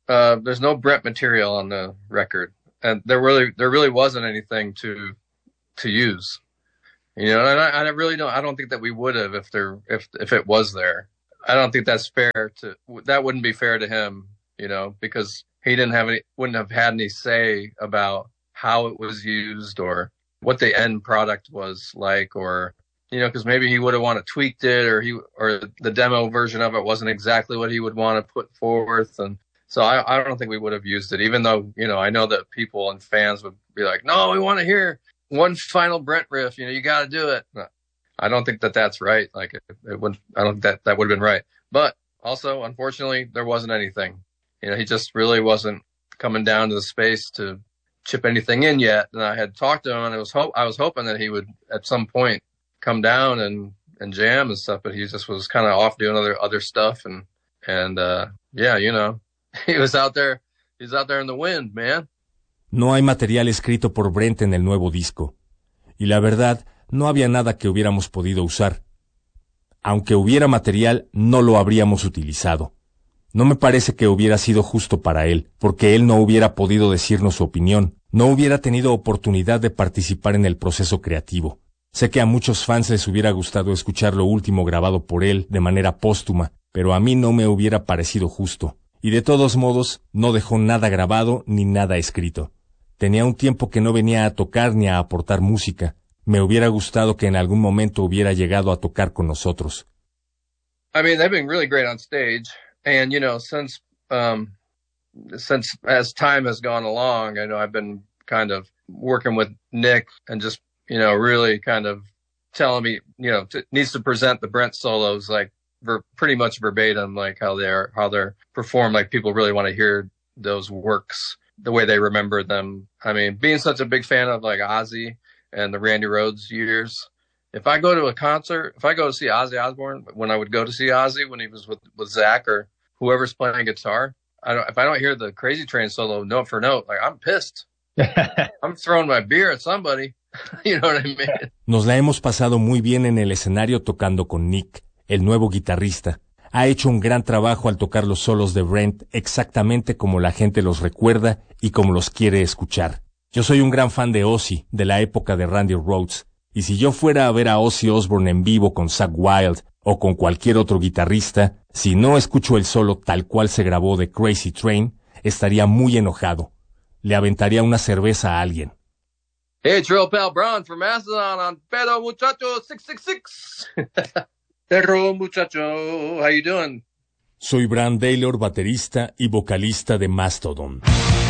There's no Brent material on the record, and there really wasn't anything to use. You know, and I really don't. I don't think that we would have if it was there. I don't think that's fair that wouldn't be fair to him. You know, because he wouldn't have had any say about how it was used or what the end product was like, or you know, because maybe he would have wanted tweaked it, or the demo version of it wasn't exactly what he would want to put forth, and so I don't think we would have used it, even though, you know, I know that people and fans would be like, no, we want to hear one final Brent riff, you know, you got to do it. I don't think that that's right. Like it wouldn't, I don't think that would have been right. But also, unfortunately, there wasn't anything. You know, he just really wasn't coming down to the space to chip anything in yet. And I had talked to him, and I was hoping that he would at some point come down and jam and stuff, but he just was kind of off doing other stuff. And yeah, you know, he was out there in the wind, man. No hay material escrito por Brent en el nuevo disco. Y la verdad, no había nada que hubiéramos podido usar. Aunque hubiera material, no lo habríamos utilizado. No me parece que hubiera sido justo para él, porque él no hubiera podido decirnos su opinión, no hubiera tenido oportunidad de participar en el proceso creativo. Sé que a muchos fans les hubiera gustado escuchar lo último grabado por él de manera póstuma, pero a mí no me hubiera parecido justo. Y de todos modos, no dejó nada grabado ni nada escrito. Tenía un tiempo que no venía a tocar ni a aportar música. Me hubiera gustado que en algún momento hubiera llegado a tocar con nosotros. I mean, they've been really great on stage, and you know, since as time has gone along, I know I've been kind of working with Nick and just, you know, really kind of telling me, you know, needs to present the Brent solos like pretty much verbatim, like how they're performed, like people really want to hear those works the way they remember them. I mean, being such a big fan of like Ozzy and the Randy Rhoads years, if I go to see Ozzy Osbourne, when I would go to see Ozzy when he was with Zach or whoever's playing guitar, if I don't hear the Crazy Train solo note for note, like I'm pissed. I'm throwing my beer at somebody. You know what I mean? Nos la hemos pasado muy bien en el escenario tocando con Nick, el nuevo guitarrista. Ha hecho un gran trabajo al tocar los solos de Brent exactamente como la gente los recuerda y como los quiere escuchar. Yo soy un gran fan de Ozzy, de la época de Randy Rhoads, y si yo fuera a ver a Ozzy Osbourne en vivo con Zakk Wylde o con cualquier otro guitarrista, si no escucho el solo tal cual se grabó de Crazy Train, estaría muy enojado. Le aventaría una cerveza a alguien. Hey, it's your pal Bron from Mastodon on Pedo Muchacho 666. Perro muchacho, how you doing? Soy Bran Daylor, baterista y vocalista de Mastodon.